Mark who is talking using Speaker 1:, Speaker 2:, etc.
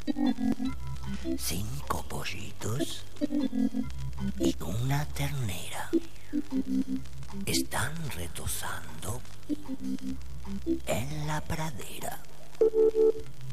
Speaker 1: 5 pollitos y una ternera están retozando en la pradera.